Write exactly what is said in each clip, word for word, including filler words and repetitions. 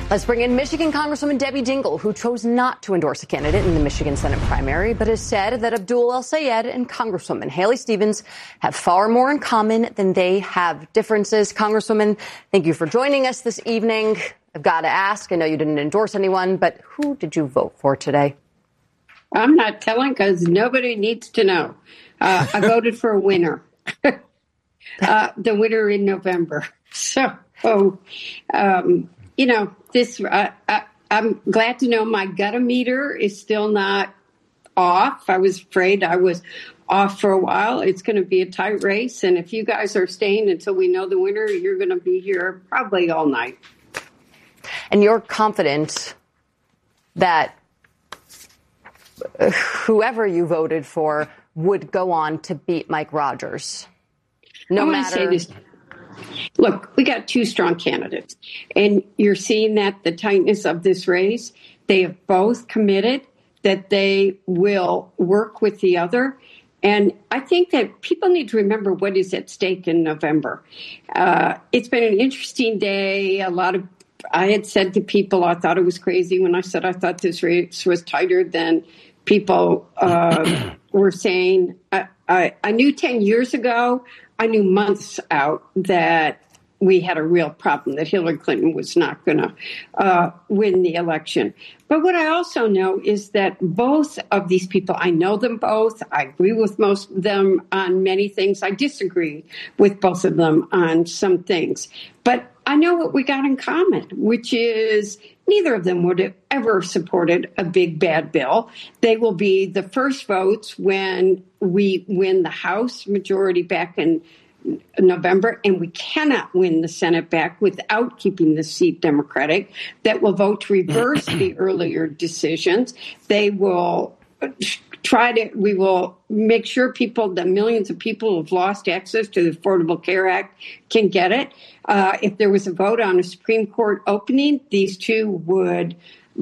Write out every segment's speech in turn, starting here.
Let's bring in Michigan Congresswoman Debbie Dingell, who chose not to endorse a candidate in the Michigan Senate primary, but has said that Abdul El-Sayed and Congresswoman Haley Stevens have far more in common than they have differences. Congresswoman, thank you for joining us this evening. I've got to ask, I know you didn't endorse anyone, but who did you vote for today? I'm not telling because nobody needs to know. Uh, I voted for a winner, uh, the winner in November. So, oh, um, you know, this uh, I, I'm glad to know my gut-o-meter is still not off. I was afraid I was off for a while. It's going to be a tight race. And if you guys are staying until we know the winner, you're going to be here probably all night. And you're confident that whoever you voted for would go on to beat Mike Rogers? No I want matter. to say this. Look, we got two strong candidates, and you're seeing that the tightness of this race, they have both committed that they will work with the other. And I think that people need to remember what is at stake in November. Uh, it's been an interesting day. A lot of, I had said to people, I thought it was crazy when I said I thought this race was tighter than people uh, were saying. I, I, I knew ten years ago, I knew months out that we had a real problem, that Hillary Clinton was not going to uh, win the election. But what I also know is that both of these people, I know them both. I agree with most of them on many things. I disagree with both of them on some things. But I know what we got in common, which is neither of them would have ever supported a big, bad bill. They will be the first votes when we win the House majority back in November, and we cannot win the Senate back without keeping the seat Democratic, that will vote to reverse the earlier decisions. They will try to, we will make sure people, the millions of people who have lost access to the Affordable Care Act can get it. Uh, if there was a vote on a Supreme Court opening, these two would,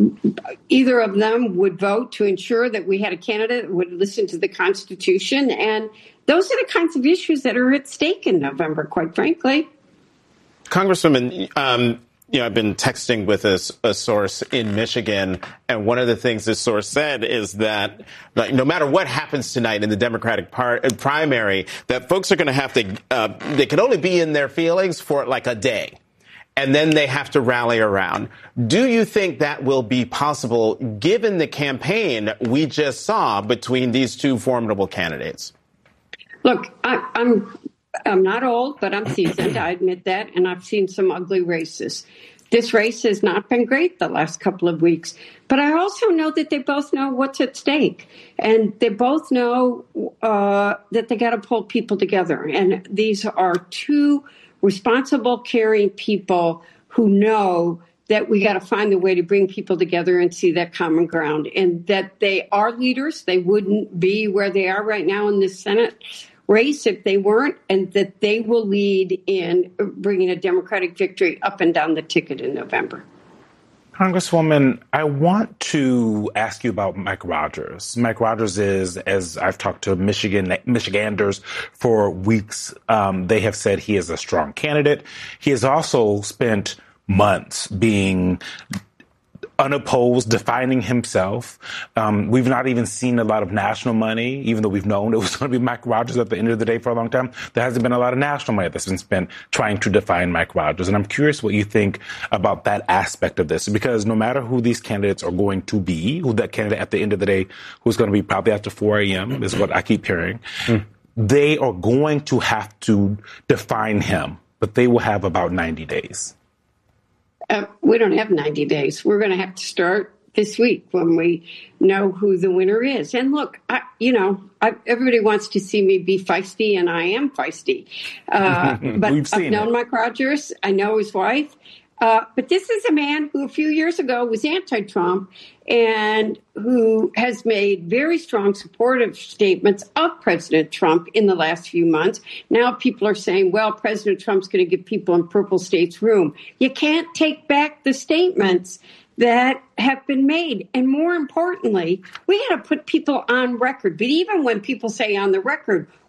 either of them would vote to ensure that we had a candidate that would listen to the Constitution. And those are the kinds of issues that are at stake in November, quite frankly. Congresswoman, um, you know, I've been texting with a, a source in Michigan, and one of the things this source said is that, like, no matter what happens tonight in the Democratic par- primary, that folks are going to have to, uh, they can only be in their feelings for like a day, and then they have to rally around. Do you think that will be possible given the campaign we just saw between these two formidable candidates? Look, I, I'm I'm not old, but I'm seasoned. I admit that. And I've seen some ugly races. This race has not been great the last couple of weeks. But I also know that they both know what's at stake. And they both know uh, that they got to pull people together. And these are two responsible, caring people who know that we got to find a way to bring people together and see that common ground. And that they are leaders. They wouldn't be where they are right now in the Senate race if they weren't, and that they will lead in bringing a Democratic victory up and down the ticket in November. Congresswoman, I want to ask you about Mike Rogers. Mike Rogers is, as I've talked to Michigan Michiganders for weeks, um, they have said he is a strong candidate. He has also spent months being unopposed, defining himself. Um, we've not even seen a lot of national money, even though we've known it was going to be Mike Rogers at the end of the day for a long time. There hasn't been a lot of national money that's been spent trying to define Mike Rogers. And I'm curious what you think about that aspect of this, because no matter who these candidates are going to be, who that candidate at the end of the day, who's going to be probably after four a.m. is what I keep hearing, mm. they are going to have to define him, but they will have about ninety days. Uh, we don't have ninety days. We're going to have to start this week when we know who the winner is. And look, I, you know, I, everybody wants to see me be feisty, and I am feisty. Uh, but I've known it. Mike Rogers. I know his wife. Uh, but this is a man who a few years ago was anti-Trump and who has made very strong supportive statements of President Trump in the last few months. Now people are saying, well, President Trump's going to give people in purple states room. You can't take back the statements that have been made. And more importantly, we got to put people on record. But even when people say on the record,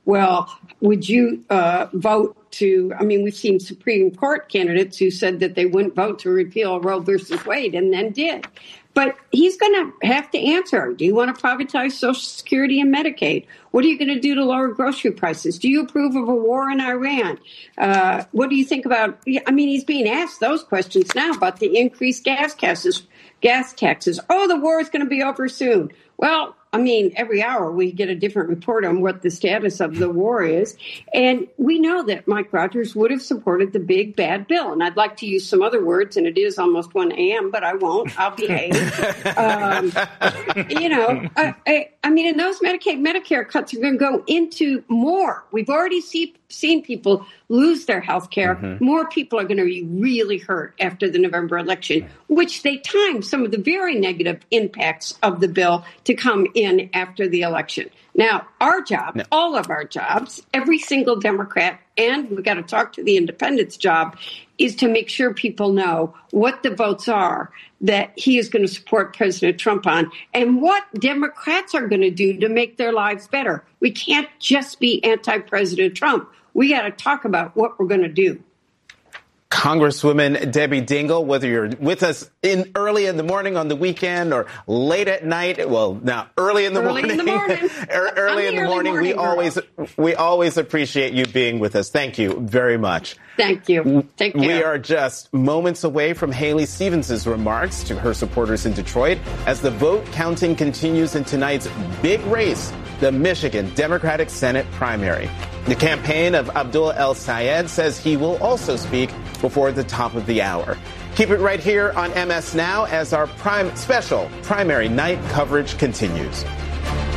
well, would you uh, vote to, I mean, we've seen Supreme Court candidates who said that they wouldn't vote to repeal Roe versus Wade and then did. But he's going to have to answer. Do you want to privatize Social Security and Medicaid? What are you going to do to lower grocery prices? Do you approve of a war in Iran? Uh, what do you think about, I mean, he's being asked those questions now about the increased gas taxes. Gas taxes. Oh, the war is going to be over soon. Well, I mean, every hour we get a different report on what the status of the war is. And we know that Mike Rogers would have supported the big bad bill. And I'd like to use some other words, and it is almost one a.m., but I won't. I'll behave. um, you know, I, I, I mean, and those Medicaid, Medicare cuts are going to go into more. We've already see, seen people lose their health care. Mm-hmm. More people are going to be really hurt after the November election, which they timed some of the very negative impacts of the bill to come in after the election. Now, our job, no. all of our jobs, every single Democrat, and we've got to talk to the independents' job, is to make sure people know what the votes are that he is going to support President Trump on and what Democrats are going to do to make their lives better. We can't just be anti-President Trump. We got to talk about what we're going to do. Congresswoman Debbie Dingell, whether you're with us in early in the morning on the weekend or late at night, well, now early in the early morning, in the morning. early in the early morning, morning we girl. always we always appreciate you being with us. Thank you very much. Thank you. Take care. We are just moments away from Haley Stevens' remarks to her supporters in Detroit as the vote counting continues in tonight's big race, the Michigan Democratic Senate primary. The campaign of Abdul El-Sayed says he will also speak before the top of the hour. Keep it right here on M S Now as our prime special primary night coverage continues.